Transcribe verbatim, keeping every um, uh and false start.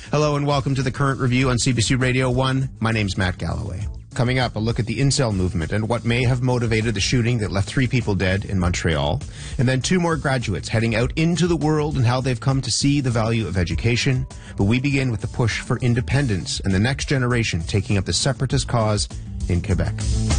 Hello and welcome to the Current Review on C B C Radio one. My name's Matt Galloway. Coming up, a look at the incel movement and what may have motivated the shooting that left three people dead in Montreal. And then two more graduates heading out into the world and how they've come to see the value of education. But we begin with the push for independence and the next generation taking up the separatist cause in Quebec.